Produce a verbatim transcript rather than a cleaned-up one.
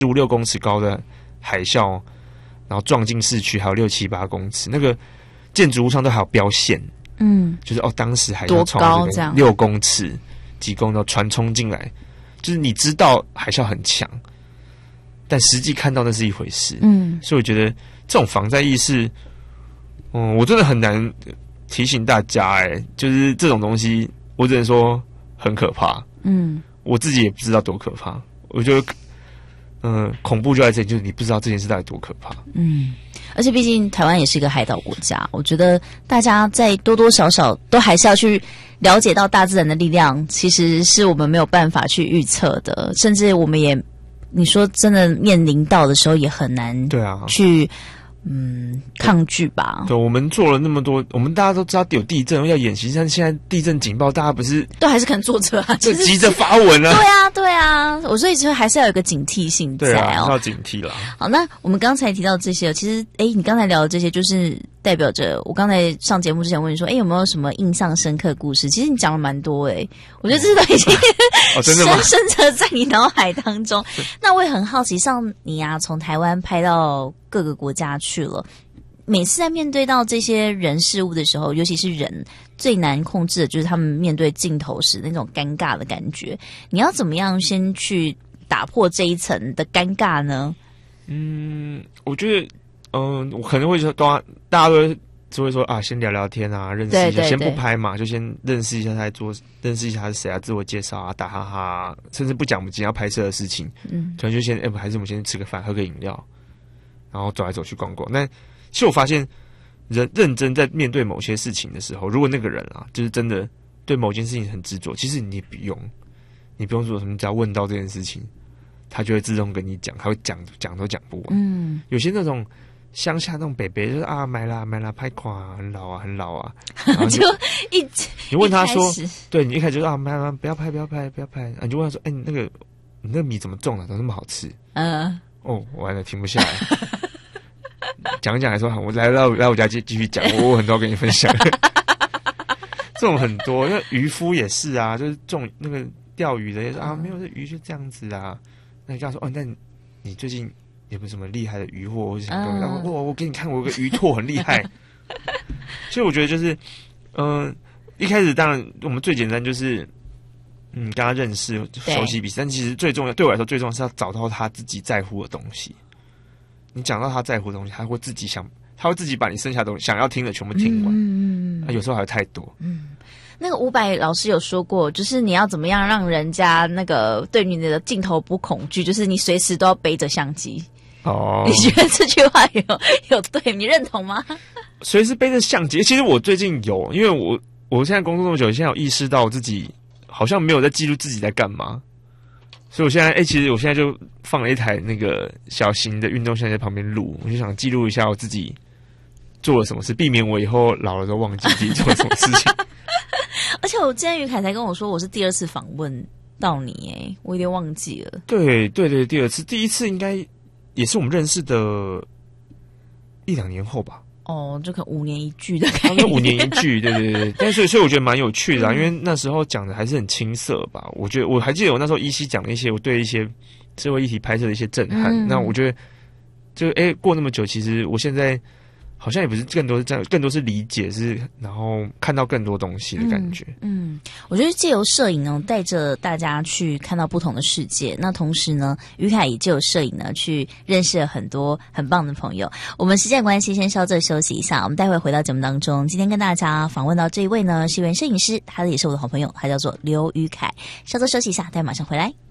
五六公尺高的海啸，然后撞进市区，还有六七八公尺，那个建筑物上都还有标线， 嗯， 就是哦，当时海啸冲这样六公尺、几公尺，船冲进来，就是你知道海啸很强，但实际看到那是一回事，嗯，所以我觉得这种防灾意识，嗯，我真的很难提醒大家，哎，就是这种东西，我只能说很可怕，嗯，我自己也不知道多可怕，我觉得。嗯，恐怖就在这里，就是你不知道这件事到底多可怕。 嗯，而且毕竟台湾也是一个海岛国家，我觉得大家在多多少少都还是要去了解到大自然的力量，其实是我们没有办法去预测的，甚至我们也，你说真的面临到的时候也很难，对啊，去。嗯，抗拒吧。 对，我们做了那么多，我们大家都知道有地震要演习，但现在地震警报，大家不是都还是可能坐着啊， 就急着发文啊。 对啊，对啊，我所以其实还是要有一个警惕性在哦， 对啊，要警惕啦。 好，那我们刚才提到这些，其实，哎，你刚才聊的这些，就是代表着我刚才上节目之前问你说，哎，有没有什么印象深刻故事？其实你讲了蛮多，哎，我觉得这都已经、 哦、真的吗？ 深深的在你脑海当中。那我也很好奇，像你啊，从台湾拍到各个国家去了，每次在面对到这些人事物的时候，尤其是人最难控制的就是他们面对镜头时那种尴尬的感觉，你要怎么样先去打破这一层的尴尬呢？ 嗯，我觉得嗯、呃，我可能会说大家都会只会说啊，先聊聊天啊，认识一下，对对对，先不拍嘛，就先认识一下他在做，认识一下他是谁啊，自我介绍啊，打哈哈，甚至不讲我们今天要拍摄的事情，嗯，可能就先哎、欸，还是我们先吃个饭，喝个饮料，然后走来走去逛逛。那其实我发现，人认真在面对某些事情的时候，如果那个人啊，就是真的对某件事情很执着，其实你也不用，你不用做什么，只要问到这件事情，他就会自动跟你讲，他会讲讲都讲不完。嗯，有些那种乡下那种北北就是啊，买啦买啦，拍垮很老啊很老啊，然后就一你问他说，对你一开始就说啊，买啦不要拍不要拍不要拍，啊、你就问他说，哎、欸，你那个你那个米怎么种的，怎么那么好吃？嗯、呃，哦，完了停不下来。讲一讲还说，我来来来我家继继续讲，我有很多要跟你分享。这种很多，那渔夫也是啊，就是种那个钓鱼的也是啊，没有这鱼就这样子啊。那你跟他说，哦，那你最近有没有什么厉害的渔获或者什么东西？然后我我给你看，我有个鱼拓很厉害。所以我觉得就是，嗯、呃，一开始当然我们最简单就是，嗯，跟他认识、熟悉彼此，但其实最重要对我来说最重要是要找到他自己在乎的东西。你讲到他在乎的东西，他会自己想，他会自己把你剩下的东西想要听的全部听完。嗯嗯、啊、有时候还有太多。 嗯，那个伍佰老师有说过，就是你要怎么样让人家那个对你的镜头不恐惧，就是你随时都要背着相机。哦，你觉得这句话有有对你认同吗？ 随时背着相机，其实我最近有，因为我我现在工作那么久，现在有意识到自己好像没有在记录自己在干嘛。所以我现在，哎、欸，其实我现在就放了一台那个小型的运动相机在旁边录，我就想记录一下我自己做了什么事，避免我以后老了都忘记自己做了什么事情。 而且我今天于凯才跟我说，我是第二次访问到你，哎，我有点忘记了。 对对对，第二次，第一次应该也是我们认识的一两年后吧。 哦，就可能五年一聚的感觉， 五年一聚，对对对。但是所以我觉得蛮有趣的啊，因为那时候讲的还是很青涩吧。我觉得我还记得我那时候依稀讲了一些我对一些社会议题拍摄的一些震撼。嗯、那我觉得就哎、欸，过那么久，其实我现在好像也不是更多是这样，更多是理解，是然后看到更多东西的感觉。 嗯，嗯我觉得借由摄影呢，带着大家去看到不同的世界。那同时呢，于凯也借由摄影呢，去认识了很多很棒的朋友。我们时间关系，先稍作休息一下，我们待会回到节目当中。今天跟大家访问到这一位呢，是一位摄影师，他也是我的好朋友，他叫做刘于凯。稍作休息一下，待会马上回来。